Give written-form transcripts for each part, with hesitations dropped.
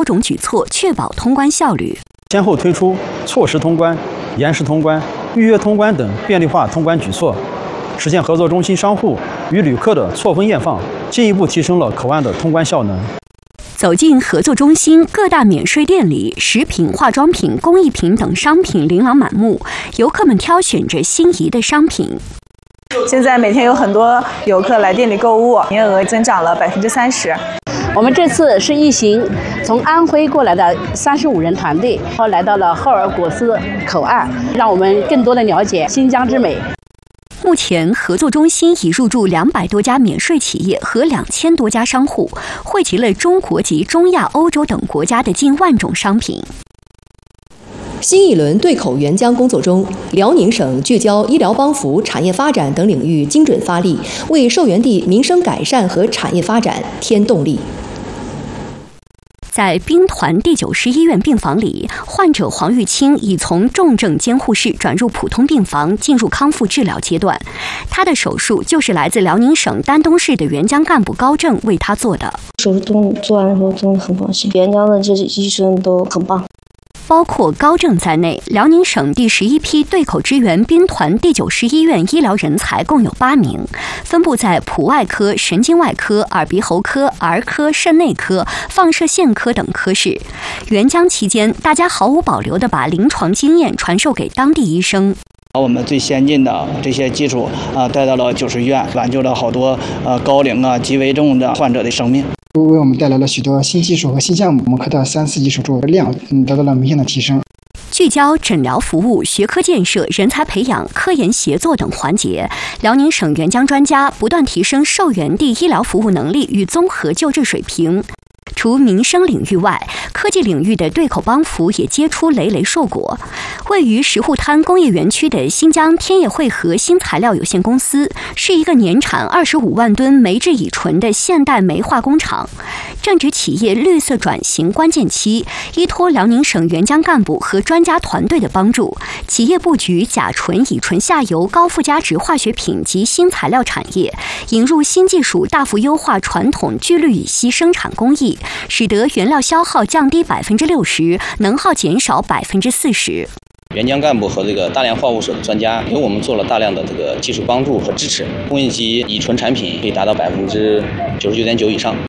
种举措，确保通关效率。 先后推出错时通关、延时通关、预约通关等便利化通关举措，实现合作中心商户与旅客的错峰验放，进一步提升了口岸的通关效能。 走进合作中心，各大免税店里，食品、化妆品、工艺品等商品琳琅满目，游客们挑选着心仪的商品。 现在每天有很多游客来店里购物，营业额增长了30%。 我们这次是一行从安徽过来的35人团队，来到了赫尔果斯口岸，让我们更多的了解新疆之美。 目前，合作中心已入驻200多家免税企业和2000多家商户，汇集了中国及中亚、欧洲等国家的近万种商品。 新一轮对口援疆工作中，辽宁省聚焦医疗帮扶、产业发展等领域精准发力，为受援地民生改善和产业发展添动力。 在兵团第90医院病房里，患者黄玉清已从重症监护室转入普通病房，进入康复治疗阶段。他的手术就是来自辽宁省丹东市的援疆干部高正为他做的。 手术做完以后真的很放心，援疆的这些医生都很棒。 包括高正在内，辽宁省第11批对口支援兵团第90医院医疗人才共有8名，分布在普外科、神经外科、耳鼻喉科、儿科、肾内科、放射线科等科室。援疆期间，大家毫无保留地把临床经验传授给当地医生。 把我们最先进的这些技术带到了90医院，挽救了好多高龄极危重的患者的生命。 为我们带来了许多新技术和新项目，我们科的3、4级手术量得到了明显的提升。 聚焦诊疗服务、学科建设、人才培养、科研协作等环节，辽宁省援疆专家不断提升受援地医疗服务能力与综合救治水平。除民生领域外，科技领域的对口帮扶也结出累累硕果。位于石斛滩工业园区的新疆天业汇合新材料有限公司，是一个年产25万吨煤制乙醇的现代煤化工厂。正值企业绿色转型关键期，依托辽宁省援疆干部和专家团队的帮助，企业布局甲醇、乙醇下游高附加值化学品及新材料产业，引入新技术，大幅优化传统聚氯乙烯生产工艺，使得原料消耗降低60%，能耗减少40%。 援疆干部和大连化物所的专家给我们做了大量的技术帮助和支持，工业级乙醇产品可以达到99.9%以上。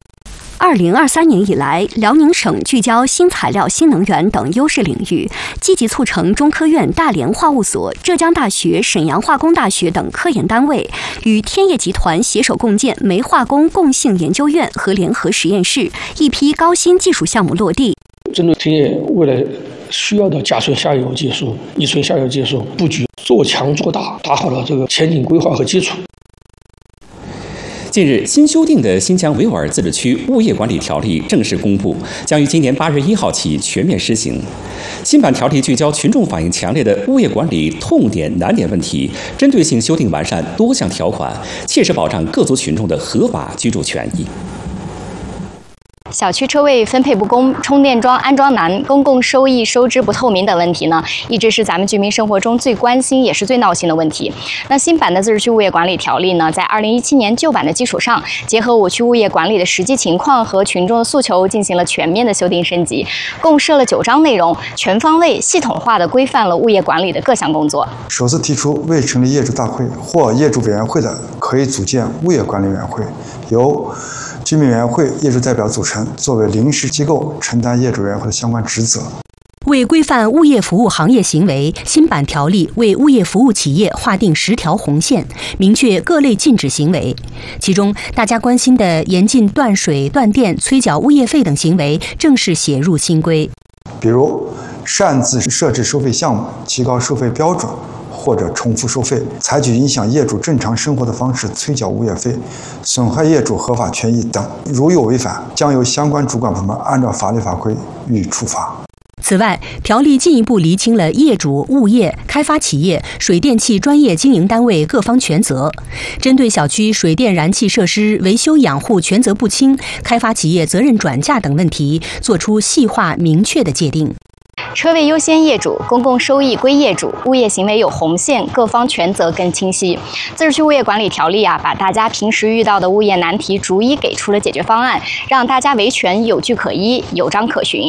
2023年以来，辽宁省聚焦新材料、新能源等优势领域，积极促成中科院、大连化物所、浙江大学、沈阳化工大学等科研单位与天业集团携手共建煤化工共性研究院和联合实验室，一批高新技术项目落地。 针对天业未来需要的甲醇下游技术、乙醇下游技术布局，做强做大，打好了前景规划和基础。 近日，新修订的新疆维吾尔自治区物业管理条例正式公布，将于今年8月1号起全面施行。新版条例聚焦群众反映强烈的物业管理痛点难点问题，针对性修订完善多项条款，切实保障各族群众的合法居住权益。 小区车位分配不公、充电桩安装难、公共收益收支不透明等问题呢，一直是咱们居民生活中最关心也是最闹心的问题。那新版的自治区物业管理条例呢，在2017年旧版的基础上，结合我区物业管理的实际情况和群众的诉求，进行了全面的修订升级，共设了9章内容，全方位、系统化的规范了物业管理的各项工作。 首次提出，未成立业主大会或业主委员会的，可以组建物业管理委员会，由居民委员会业主代表组成，作为临时机构承担业主委员会的相关职责。 为规范物业服务行业行为，新版条例为物业服务企业划定10条红线，明确各类禁止行为。其中，大家关心的严禁断水、断电、催缴物业费等行为，正式写入新规。 比如，擅自设置收费项目、提高收费标准，或者重复收费，采取影响业主正常生活的方式催缴物业费，损害业主合法权益等，如有违反，将由相关主管部门按照法律法规予以处罚。 此外，条例进一步厘清了业主、物业、开发企业、水电气专业经营单位各方权责，针对小区水电燃气设施维修养护权责不清、开发企业责任转嫁等问题，作出细化明确的界定。 车位优先业主，公共收益归业主，物业行为有红线，各方权责更清晰。自治区物业管理条例把大家平时遇到的物业难题逐一给出了解决方案，让大家维权有据可依，有章可循。